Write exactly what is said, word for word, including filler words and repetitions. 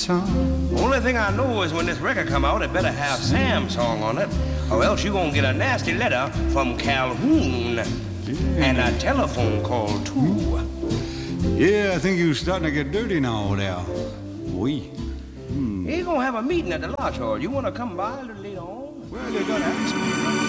song. Only thing I know is when this record come out, it better have Sam's song on it, or else you gonna get a nasty letter from Calhoun. Yeah. And a telephone call, too. Yeah, I think you're starting to get dirty now there. Oui. Hmm. You're gonna have a meeting at the lodge hall. You wanna come by a little later on? Well, you gotta ask me.